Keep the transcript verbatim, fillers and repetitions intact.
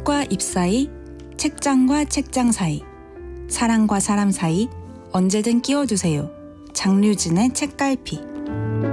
잎과 잎 사이, 책장과 책장 사이, 사람과 사람 사이 언제든 끼워두세요. 장류진의 책갈피.